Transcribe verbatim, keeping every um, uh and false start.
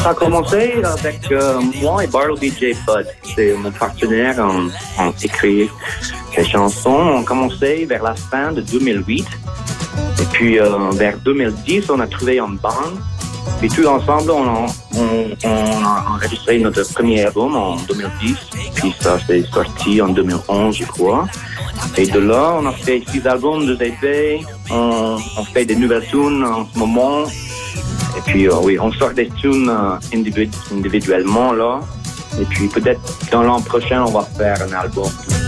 Ça a commencé avec euh, moi et Bartleby J. Budd. C'est mon partenaire en, en écrit les chansons. On a commencé vers la fin de deux mille huit. Et puis, euh, vers deux mille dix, on a trouvé une bande. Puis tout ensemble, on a, on, on a enregistré notre premier album en deux mille dix. Puis ça, c'est sorti en deux mille onze, je crois. Et de là, on a fait six albums, deux E P. On, on fait des nouvelles tunes en ce moment. Et puis, euh, oui, on sort des tunes euh, individu- individuellement, là. Et puis, peut-être dans l'an prochain, on va faire un album.